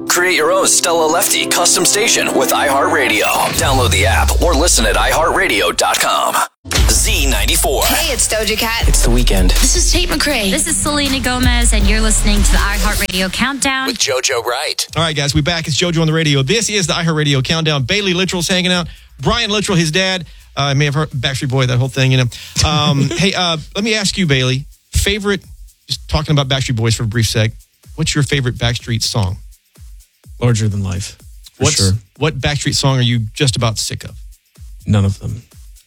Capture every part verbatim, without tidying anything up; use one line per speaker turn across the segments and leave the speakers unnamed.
Create your own Stella Lefty custom station with iHeartRadio. Download the app or listen at i heart radio dot com. Z ninety-four.
Hey, it's Doja Cat.
It's the weekend.
This is Tate McRae.
This is Selena Gomez, and you're listening to the iHeartRadio Countdown.
With JoJo Wright.
All right, guys, we're back. It's JoJo on the radio. This is the iHeartRadio Countdown. Bailey Littrell's hanging out. Brian Littrell, his dad. I uh, may have heard Backstreet Boy, that whole thing, you know. Um, hey, uh, let me ask you, Bailey, favorite, just talking about Backstreet Boys for a brief sec, what's your favorite Backstreet song?
Larger Than Life, for
What's,
sure.
What Backstreet song are you just about sick of?
None of them.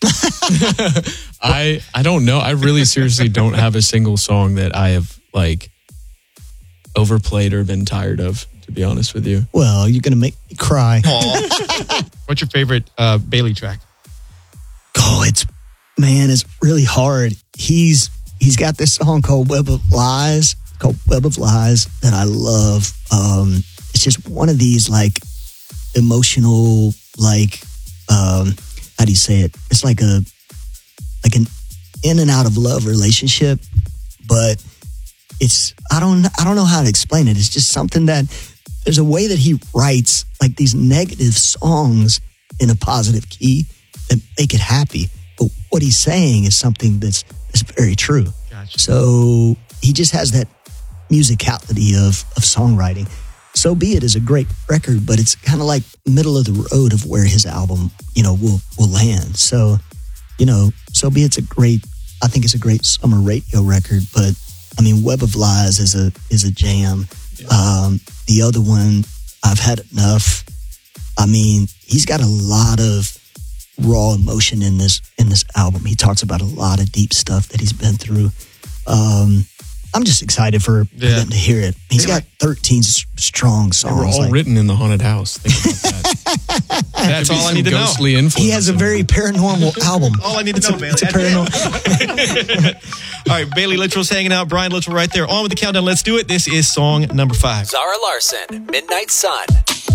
I I don't know. I really seriously don't have a single song that I have, like, overplayed or been tired of, to be honest with you.
Well, you're going to make me cry.
What's your favorite uh, Bailey track?
Oh, it's, man, it's really hard. He's he's got this song called Web of Lies, called Web of Lies that I love. Um, it's just one of these like emotional, like, um, how do you say it? It's like a, like an in and out of love relationship, but it's, I don't, I don't know how to explain it. It's just something that there's a way that he writes like these negative songs in a positive key that make it happy. But what he's saying is something that's, that's very true.
Gotcha.
So he just has that musicality of, of songwriting. So Be It is a great record, but it's kind of like middle of the road of where his album, you know, will, will land. So, you know, So Be It's a great, I think it's a great summer radio record, but I mean, Web of Lies is a, is a jam.
Yeah.
Um, the other one, I've Had Enough. I mean, he's got a lot of raw emotion in this in this album. He talks about a lot of deep stuff that he's been through. Um, I'm just excited for, for
Yeah.
them to hear it. He's got thirteen s- strong songs.
They were all
like-
written in the haunted house. Think about that.
That's all I need to know.
Ghostly influence.
he has a very paranormal album.
All I need to know, Bailey.
It's a paranormal.
All right, Bailey Littrell's hanging out. Brian Littrell right there. On with the countdown. Let's do it. This is song number five.
Zara Larson, Midnight Sun.